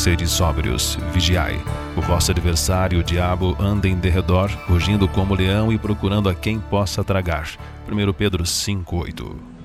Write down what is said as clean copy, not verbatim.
sede sóbrios, vigiai. O vosso adversário, o diabo, anda em derredor, rugindo como leão e procurando a quem possa tragar. 1 Pedro 5:8.